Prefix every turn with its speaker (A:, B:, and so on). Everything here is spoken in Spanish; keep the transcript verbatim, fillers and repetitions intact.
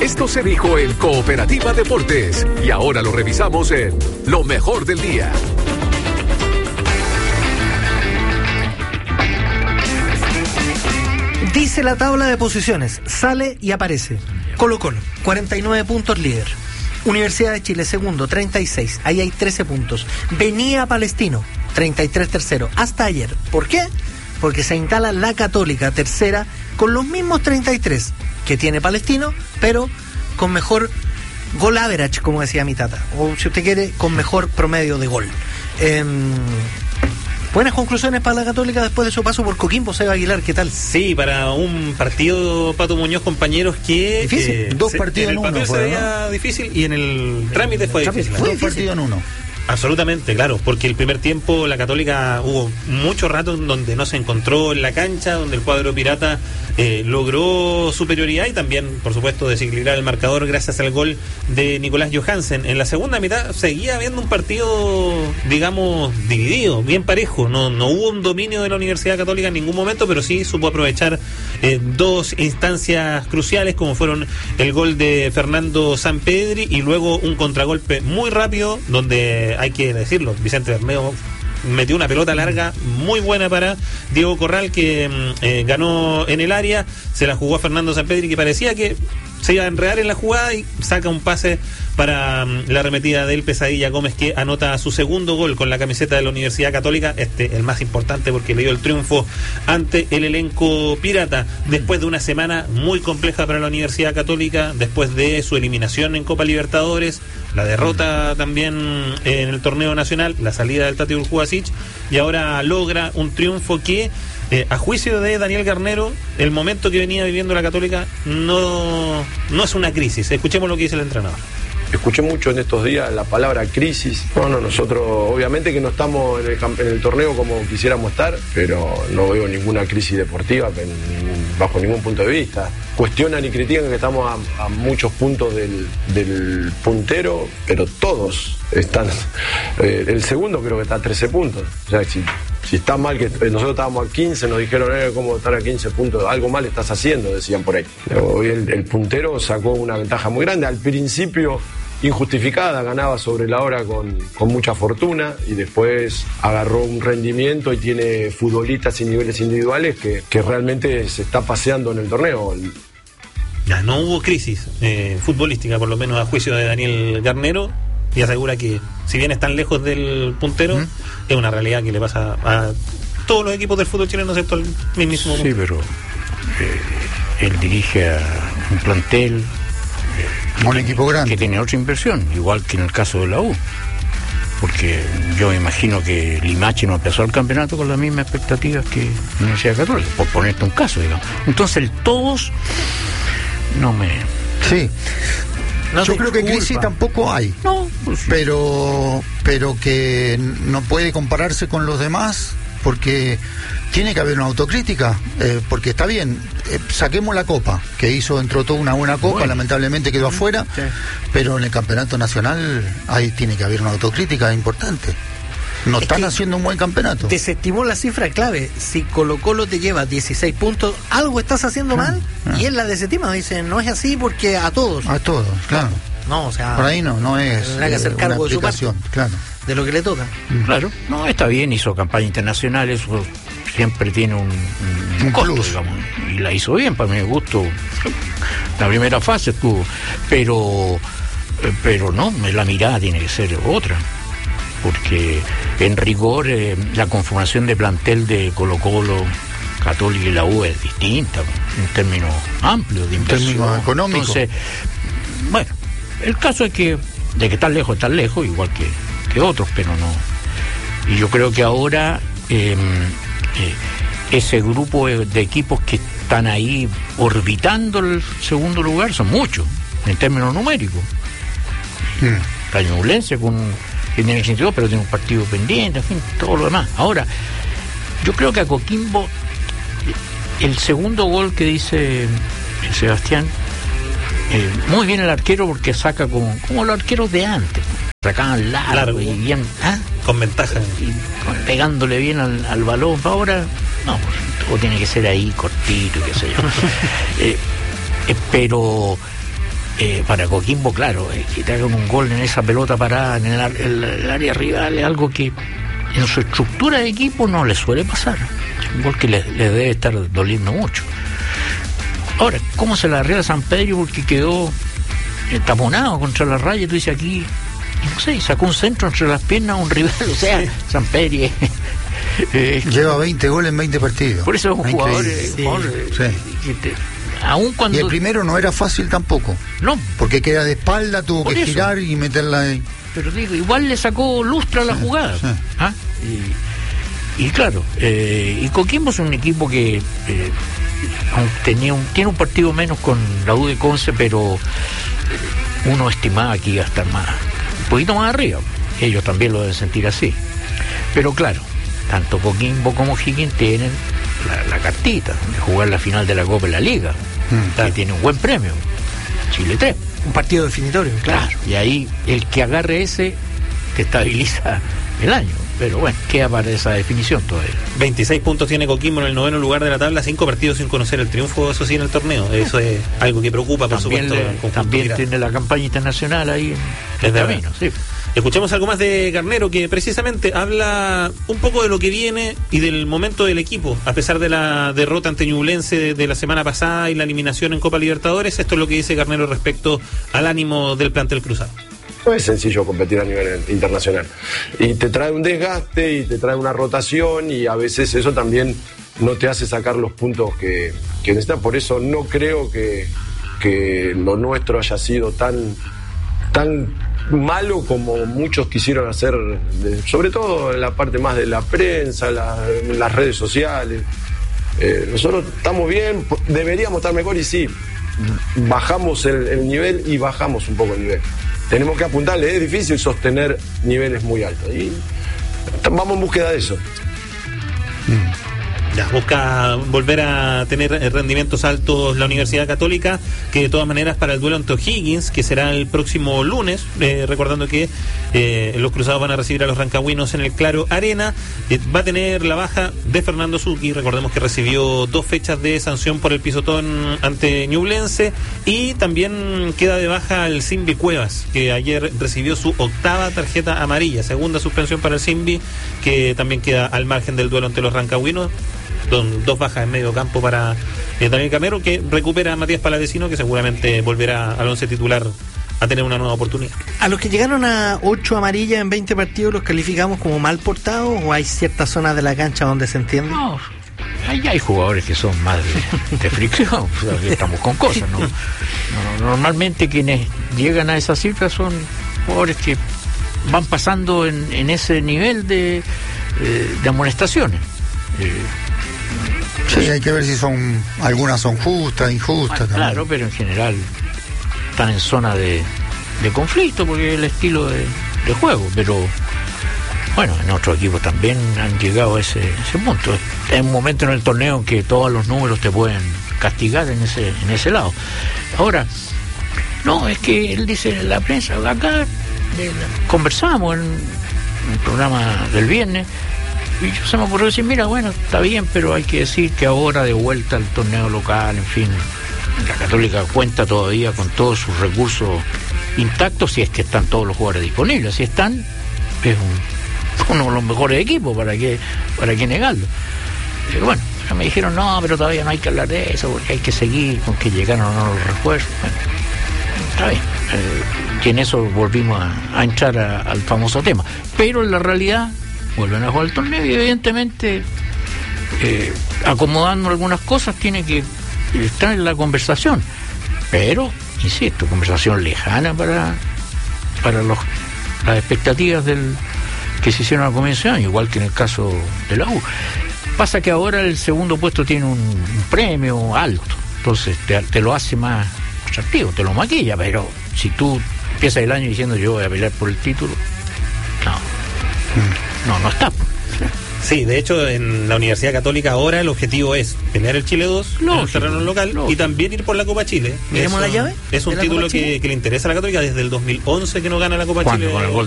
A: Esto se dijo en Cooperativa Deportes y ahora lo revisamos en Lo Mejor del Día.
B: Dice la tabla de posiciones, sale y aparece. Colo-Colo, cuarenta y nueve puntos líder. Universidad de Chile, segundo, treinta y seis. Ahí hay trece puntos. Venía Palestino, treinta y tres tercero. Hasta ayer. ¿Por qué? Porque se instala la Católica, tercera, con los mismos treinta y tres que tiene Palestino, pero con mejor goal average, como decía mi tata. O si usted quiere, con mejor promedio de gol. Eh, Buenas conclusiones para la Católica después de su paso por Coquimbo. Seba Aguilar, ¿qué tal?
C: Sí, para un partido, Pato Muñoz, compañeros, que...
B: Difícil.
D: Eh, Dos se, partidos en, en uno.
C: En el
D: fue,
C: partido sería
D: ¿no?
C: difícil y en el trámite fue difícil.
D: Fue Dos partidos en uno.
C: Absolutamente, claro, porque el primer tiempo la Católica hubo mucho rato en donde no se encontró en la cancha, donde el cuadro pirata eh, logró superioridad y también, por supuesto, desequilibrar el marcador gracias al gol de Nicolás Johansen. En la segunda mitad seguía habiendo un partido, digamos, dividido, bien parejo. No, no hubo un dominio de la Universidad Católica en ningún momento, pero sí supo aprovechar eh, dos instancias cruciales, como fueron el gol de Fernando Sampedri y luego un contragolpe muy rápido, donde hay que decirlo, Vicente Bermeo metió una pelota larga muy buena para Diego Corral, que eh, ganó en el área, se la jugó a Fernando Sampedri, que parecía que se iba a enredar en la jugada y saca un pase para um, la arremetida del Pesadilla Gómez, que anota su segundo gol con la camiseta de la Universidad Católica, este el más importante porque le dio el triunfo ante el elenco pirata, después de una semana muy compleja para la Universidad Católica, después de su eliminación en Copa Libertadores, la derrota también en el torneo nacional, la salida del Tati Urjubasic, y ahora logra un triunfo que Eh, a juicio de Daniel Garnero, el momento que venía viviendo la Católica no, no es una crisis. Escuchemos lo que dice el entrenador.
E: Escuché mucho en estos días la palabra crisis. Bueno, nosotros obviamente que no estamos en el, en el torneo como quisiéramos estar, pero no veo ninguna crisis deportiva en, bajo ningún punto de vista. Cuestionan y critican que estamos a, a muchos puntos del, del puntero, pero todos están. Eh, el segundo creo que está a trece puntos. O sea, si, si está mal, que nosotros estábamos a quince, nos dijeron, eh, ¿cómo estar a quince puntos? Algo mal estás haciendo, decían por ahí. Hoy el, el puntero sacó una ventaja muy grande. Al principio, injustificada, ganaba sobre la hora con, con mucha fortuna y después agarró un rendimiento y tiene futbolistas y niveles individuales que, que realmente se está paseando en el torneo.
C: Ya, no hubo crisis eh, futbolística, por lo menos a juicio de Daniel Garnero, y asegura que si bien están lejos del puntero, ¿Mm? es una realidad que le pasa a todos los equipos del fútbol chileno excepto al mismísimo.
F: Sí, pero eh, él dirige a un plantel
D: un equipo grande
F: que tiene otra inversión, igual que en el caso de la U, porque yo imagino que Limache no empezó el campeonato con las mismas expectativas que la Universidad Católica, por ponerte un caso, digamos. Entonces el todos no me...
D: Sí, no, yo creo que crisis tampoco hay,
F: no, pues,
D: pero pero que no puede compararse con los demás, porque tiene que haber una autocrítica, eh, porque está bien, eh, saquemos la copa, que hizo, entró toda una buena copa, bueno. Lamentablemente quedó afuera, sí. Pero en el campeonato nacional ahí tiene que haber una autocrítica importante. No es están haciendo un buen campeonato.
B: Desestimó la cifra clave. Si Colo Colo te lleva dieciséis puntos, algo estás haciendo ah, mal, ah. Y él la desestima, dice, no es así porque a todos.
D: A todos, claro.
B: No, o sea,
D: por ahí no, no es.
B: Tendrá que hacer cargo de su parte,
D: claro.
B: De lo que le toca.
F: Claro, no, está bien, hizo campaña internacional, eso siempre tiene un, un, un costo, digamos, y la hizo bien, para mi gusto. La primera fase estuvo, pero, pero no, la mirada tiene que ser otra, porque en rigor eh, la conformación de plantel de Colo Colo, Católica y la U es distinta, en términos amplios de inversión. En términos
D: económicos.
F: Entonces, bueno, el caso es que, de que están lejos, están lejos, igual que que otros, pero no. Y yo creo que ahora eh, eh, ese grupo de equipos que están ahí orbitando el segundo lugar son muchos, en términos numéricos. Mm. La Ñublense con que tiene sesenta y dos, pero tiene un partido pendiente, en fin, todo lo demás. Ahora, yo creo que a Coquimbo, el segundo gol que dice el Sebastián, eh, muy bien el arquero, porque saca como, como los arqueros de antes. Sacaban largo, largo y bien, ¿ah?
C: Con ventaja.
F: Y pegándole bien al, al balón. Ahora, no, todo tiene que ser ahí, cortito, qué sé yo. eh, eh, pero eh, para Coquimbo, claro, eh, que te hagan un gol en esa pelota parada en el, el, el área rival es algo que en su estructura de equipo no le suele pasar. Es un gol que le, le debe estar doliendo mucho. Ahora, ¿cómo se la arregla San Pedro? Porque quedó eh, taponado contra la raya. Tú dices aquí, no sé, sacó un centro entre las piernas a un rival. O sea, sí. San Pedro eh,
D: lleva veinte goles en veinte partidos.
F: Por eso es un jugador, eh,
D: sí.
F: jugador
D: Sí.
F: Eh, que te, aún cuando...
D: Y el primero no era fácil tampoco.
F: No.
D: Porque queda de espalda, tuvo
F: Por
D: que
F: eso.
D: girar y meterla ahí.
F: Pero digo, igual le sacó lustre a la
D: sí,
F: jugada.
D: Sí.
F: ¿Ah? Y, y claro, eh, y Coquimbo es un equipo que eh, tenía un, tiene un partido menos con la U de Conce, pero uno estimaba que iba a estar más, un poquito más arriba. Ellos también lo deben sentir así. Pero claro, tanto Coquimbo como Higgins tienen la, la cartita de jugar la final de la Copa de la Liga, mm, que tiene un buen premio, Chile tres.
B: Un partido definitorio.
F: Claro, y ahí el que agarre ese te estabiliza el año. Pero bueno, queda para esa definición todavía.
C: veintiséis puntos tiene Coquimbo en el noveno lugar de la tabla, cinco partidos sin conocer el triunfo, eso sí, en el torneo. Eso es algo que preocupa, por
F: también
C: supuesto.
F: Le, también tiene la campaña internacional ahí en el camino, sí.
C: Escuchemos algo más de Garnero, que precisamente habla un poco de lo que viene y del momento del equipo, a pesar de la derrota ante Ñublense de, de la semana pasada y la eliminación en Copa Libertadores. Esto es lo que dice Garnero respecto al ánimo del plantel cruzado.
E: No es sencillo competir a nivel internacional. Y te trae un desgaste y te trae una rotación y a veces eso también no te hace sacar los puntos que, que necesitas. Por eso no creo que, que lo nuestro haya sido tan, tan malo como muchos quisieron hacer, de, sobre todo en la parte más de la prensa, la, las redes sociales. Eh, nosotros estamos bien, deberíamos estar mejor y sí, bajamos el, el nivel y bajamos un poco el nivel. Tenemos que apuntarle, es difícil sostener niveles muy altos y vamos en búsqueda de eso.
C: Mm. Ya, busca volver a tener rendimientos altos la Universidad Católica, que de todas maneras para el duelo ante O'Higgins, que será el próximo lunes, eh, recordando que eh, los cruzados van a recibir a los rancagüinos en el Claro Arena, eh, va a tener la baja de Fernando Zucchi. Recordemos que recibió dos fechas de sanción por el pisotón ante Ñublense, y también queda de baja el Simbi Cuevas, que ayer recibió su octava tarjeta amarilla, segunda suspensión para el Simbi, que también queda al margen del duelo ante los rancagüinos. Don, dos bajas en medio campo para eh, Daniel Camero, que recupera a Matías Palavecino, que seguramente volverá al once titular a tener una nueva oportunidad.
B: ¿A los que llegaron a ocho amarillas en veinte partidos los calificamos como mal portados o hay ciertas zonas de la cancha donde se entiende?
F: No, ahí hay jugadores que son más de, de fricción, o sea, que estamos con cosas, ¿no? No, normalmente quienes llegan a esas cifras son jugadores que van pasando en, en ese nivel de, eh, de amonestaciones. Eh,
D: Sí, hay que ver si son, algunas son justas, injustas.
F: Ah, claro, pero en general están en zona de, de conflicto porque es el estilo de, de juego, pero bueno, en otros equipos también han llegado a ese, ese punto. Es un momento en el torneo en que todos los números te pueden castigar en ese, en ese lado. Ahora, no, es que él dice en la prensa, acá eh, conversamos en el programa del viernes, y yo se me ocurrió decir, mira, bueno, está bien, pero hay que decir que ahora de vuelta al torneo local, en fin, la Católica cuenta todavía con todos sus recursos intactos, si es que están todos los jugadores disponibles. Si están, es un, uno de los mejores equipos, ¿para qué, para qué negarlo? Pero bueno, me dijeron, no, pero todavía no hay que hablar de eso, porque hay que seguir con que llegaron o no los refuerzos. Bueno, está bien. Eh, y en eso volvimos a, a entrar a, al famoso tema. Pero en la realidad vuelven a jugar el torneo y evidentemente eh, acomodando algunas cosas tiene que estar en la conversación, pero insisto, conversación lejana para para los las expectativas del que se hicieron al comienzo de año, igual que en el caso de la U. Pasa que ahora el segundo puesto tiene un, un premio alto, entonces te, te lo hace más atractivo, te lo maquilla, pero si tú empiezas el año diciendo yo voy a pelear por el título, no. Mm. No, no está.
C: Sí, de hecho, en la Universidad Católica ahora el objetivo es pelear el Chile dos en el terreno local lógico. Y también ir por la Copa Chile.
B: ¿Miremos la llave?
C: Es un título que, que le interesa a la Católica desde el dos mil once que no gana la Copa Chile.
F: Con el gol